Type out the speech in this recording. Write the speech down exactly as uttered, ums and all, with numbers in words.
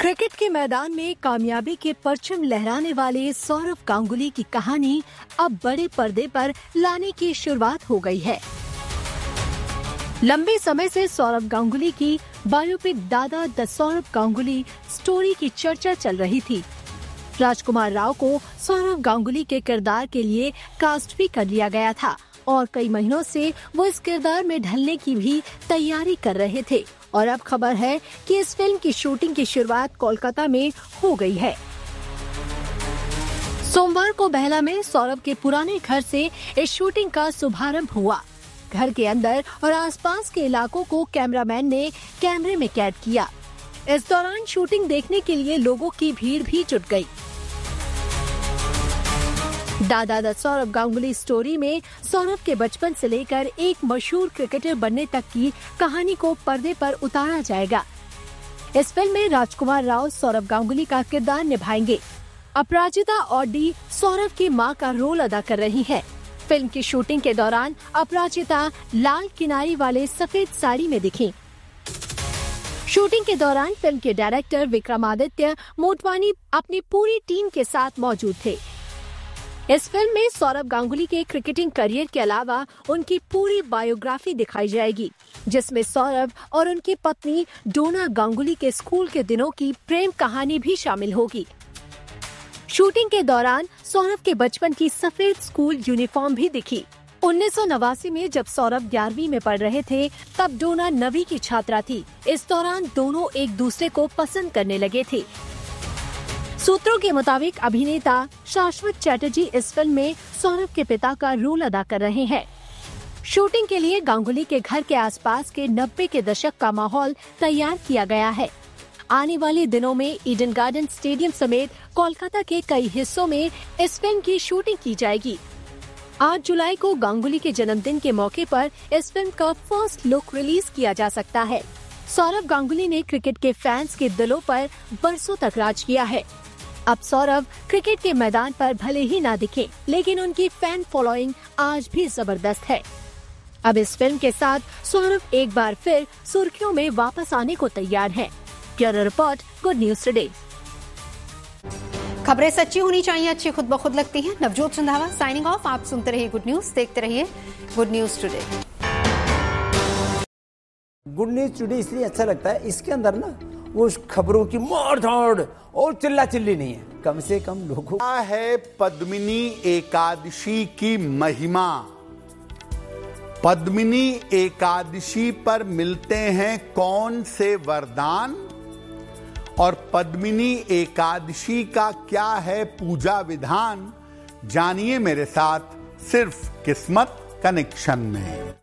Cricket के मैदान में कामयाबी के परचम लहराने वाले सौरव गांगुली की कहानी अब बड़े पर्दे पर लाने की शुरुआत हो गई है। लंबे समय से सौरव गांगुली की बायोपिक दादा द सौरव गांगुली स्टोरी की चर्चा चल रही थी। राजकुमार राव को सौरव गांगुली के किरदार के लिए कास्ट भी कर लिया गया था और कई महीनों से वो इस किरदार में ढलने की भी तैयारी कर रहे थे और अब खबर है कि इस फिल्म की शूटिंग की शुरुआत कोलकाता में हो गई है। सोमवार को बहला में सौरव के पुराने घर से इस शूटिंग का शुभारंभ हुआ। घर के अंदर और आसपास के इलाकों को कैमरामैन ने कैमरे में कैद किया। इस दौरान शूटिंग देखने के लिए लोगों की भीड़ भी जुट गई। दादा द सौरव गांगुली स्टोरी में सौरव के बचपन से लेकर एक मशहूर क्रिकेटर बनने तक की कहानी को पर्दे पर उतारा जाएगा। इस फिल्म में राजकुमार राव सौरव गांगुली का किरदार निभाएंगे। अपराजिता ऑडी सौरव की मां का रोल अदा कर रही हैं। फिल्म की शूटिंग के दौरान अपराजिता लाल किनारी वाले सफेद साड़ी में दिखी। शूटिंग के दौरान फिल्म के डायरेक्टर विक्रमादित्य मोटवानी अपनी पूरी टीम के साथ मौजूद थे। इस फिल्म में सौरव गांगुली के क्रिकेटिंग करियर के अलावा उनकी पूरी बायोग्राफी दिखाई जाएगी, जिसमें सौरव और उनकी पत्नी डोना गांगुली के स्कूल के दिनों की प्रेम कहानी भी शामिल होगी। शूटिंग के दौरान सौरव के बचपन की सफेद स्कूल यूनिफॉर्म भी दिखी। उन्नीस सौ नवासी में जब सौरव ग्यारहवीं में पढ़ रहे थे, तब डोना नवीं की छात्रा थी। इस दौरान दोनों एक दूसरे को पसंद करने लगे थे। सूत्रों के मुताबिक अभिनेता शाश्वत चैटर्जी इस फिल्म में सौरव के पिता का रोल अदा कर रहे हैं। शूटिंग के लिए गांगुली के घर के आसपास के नब्बे के दशक का माहौल तैयार किया गया है। आने वाले दिनों में ईडन गार्डन स्टेडियम समेत कोलकाता के कई हिस्सों में इस फिल्म की शूटिंग की जाएगी। आठ जुलाई को गांगुली के जन्मदिन के मौके पर इस फिल्म का फर्स्ट लुक रिलीज किया जा सकता है। सौरव गांगुली ने क्रिकेट के फैंस के दिलों पर बरसों तक राज किया है। अब सौरव क्रिकेट के मैदान पर भले ही ना दिखे, लेकिन उनकी फैन फॉलोइंग आज भी जबरदस्त है। अब इस फिल्म के साथ सौरव एक बार फिर सुर्खियों में वापस आने को तैयार हैं। Bureau report, good news today. खबरें सच्ची होनी चाहिए, अच्छी खुद ब खुद लगती हैं। Navjot Randhawa signing off. आप सुनते रहिए गुड न्यूज, देखते रहिए good news today. Good news today इसलिए अच्छा लगता है, इसके अंदर ना वो खबरों की मार धाड़ और चिल्ला चिल्ली नहीं है, कम से कम लोगों क्या है पद्मिनी एकादशी की महिमा। पद्मिनी एकादशी पर मिलते हैं कौन से वरदान और पद्मिनी एकादशी का क्या है पूजा विधान, जानिए मेरे साथ सिर्फ किस्मत कनेक्शन में।